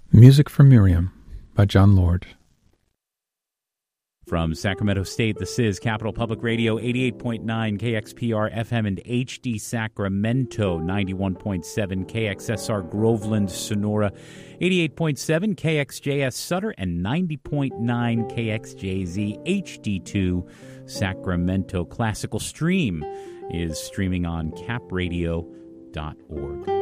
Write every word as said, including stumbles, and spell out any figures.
Music for Miriam by John Lord. From Sacramento State, this is Capital Public Radio, eighty-eight point nine K X P R F M and H D Sacramento, ninety-one point seven K X S R Groveland, Sonora, eighty-eight point seven K X J S Sutter, and ninety point nine K X J Z H D two Sacramento. Classical Stream is streaming on cap radio dot org.